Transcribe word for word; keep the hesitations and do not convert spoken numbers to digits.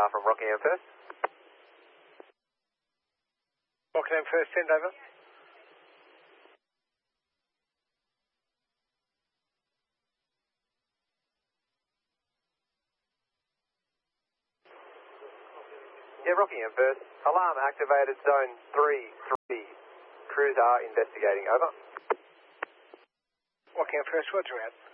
radar from Rockingham First. Rockingham First, send over. Yeah, Rockingham First. Alarm activated, zone three three. Crews are investigating, over. Rockingham First, roger out.